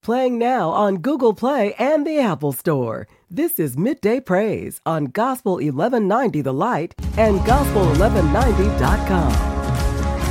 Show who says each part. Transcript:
Speaker 1: playing now on Google Play and the Apple Store. This is Midday Praise on Gospel 1190 The Light and Gospel1190.com.